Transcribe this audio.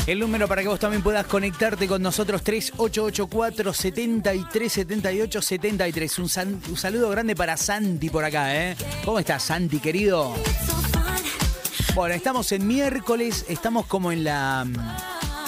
El número para que vos también puedas conectarte con nosotros, 3884-7378-73. Un saludo grande para Santi por acá, ¿eh? ¿Cómo estás, Santi, querido? Bueno, estamos en miércoles, estamos como en la